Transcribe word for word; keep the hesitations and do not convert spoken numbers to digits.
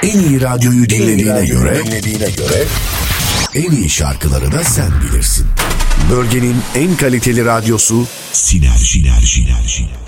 En iyi radyoyu dinlediğine göre, dinlediğine göre en iyi şarkıları da sen bilirsin. Bölgenin en kaliteli radyosu Sinerji. Sinerji. Sinerji.